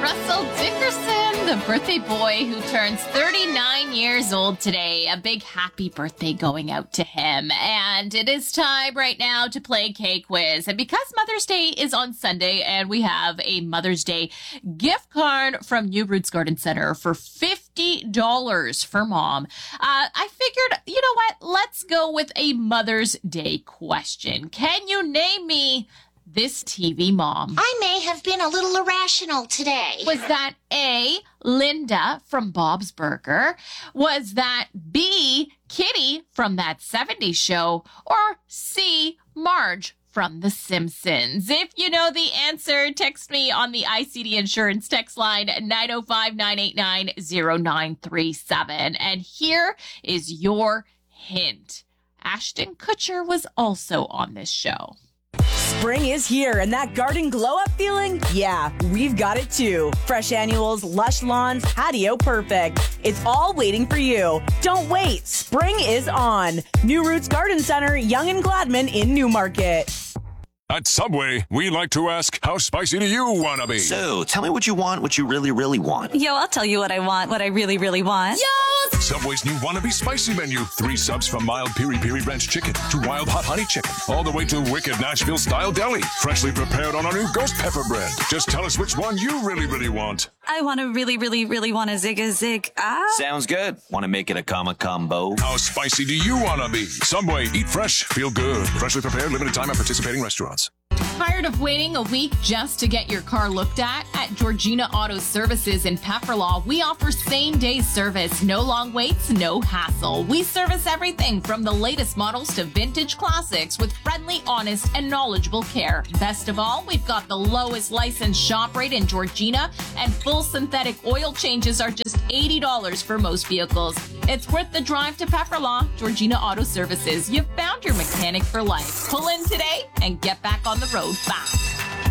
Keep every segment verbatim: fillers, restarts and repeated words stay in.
Russell Dickerson, the birthday boy who turns thirty-nine years old today. A big happy birthday going out to him. And it is time right now to play K-Quiz. And because Mother's Day is on Sunday and we have a Mother's Day gift card from New Roots Garden Center for fifty dollars for mom, uh, I figured, you know what? Let's go with a Mother's Day question. Can you name me this T V mom? I may have been a little irrational today. Was that A, Linda from Bob's Burger? Was that B, Kitty from That seventies Show? Or C, Marge from The Simpsons? If you know the answer, text me on the I C D Insurance text line nine oh five, nine eight nine, oh nine three seven. And here is your hint. Ashton Kutcher was also on this show. Spring is here, and that garden glow-up feeling? Yeah, we've got it too. Fresh annuals, lush lawns, patio perfect. It's all waiting for you. Don't wait. Spring is on. New Roots Garden Center, Yonge and Gladman in Newmarket. At Subway, we like to ask, how spicy do you want to be? So, tell me what you want, what you really, really want. Yo, I'll tell you what I want, what I really, really want. Yo! Subway's new Wannabe Spicy menu. Three subs from mild piri-piri ranch chicken to wild hot honey chicken. All the way to wicked Nashville-style deli. Freshly prepared on our new ghost pepper bread. Just tell us which one you really, really want. I want to really, really, really want a zig a zig. Ah. Sounds good. Want to make it a comma combo? How spicy do you want to be? Subway, eat fresh, feel good. Freshly prepared, limited time at participating restaurants. Tired of waiting a week just to get your car looked at? At Georgina Auto Services in Pefferlaw, we offer same-day service. No long waits, no hassle. We service everything from the latest models to vintage classics with friendly, honest, and knowledgeable care. Best of all, we've got the lowest licensed shop rate in Georgina, and full synthetic oil changes are just eighty dollars for most vehicles. It's worth the drive to Pefferlaw. Georgina Auto Services. You've found your mechanic for life. Pull in today and get back on the road fast.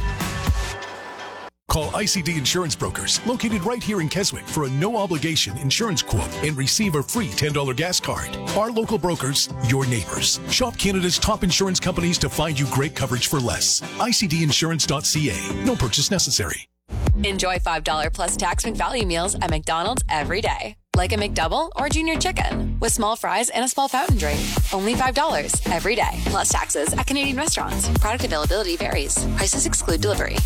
Call I C D Insurance Brokers, located right here in Keswick, for a no-obligation insurance quote and receive a free ten dollars gas card. Our local brokers, your neighbors. Shop Canada's top insurance companies to find you great coverage for less. I C D insurance dot C A. No purchase necessary. Enjoy five dollars plus tax McValue meals at McDonald's every day. Like a McDouble or Junior Chicken with small fries and a small fountain drink. Only five dollars every day. Plus taxes at Canadian restaurants. Product availability varies. Prices exclude delivery.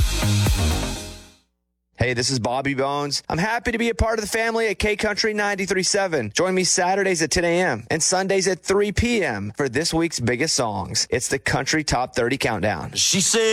Hey, this is Bobby Bones. I'm happy to be a part of the family at K-Country ninety-three point seven. Join me Saturdays at ten a.m. and Sundays at three p.m. for this week's biggest songs. It's the Country Top thirty Countdown. She said...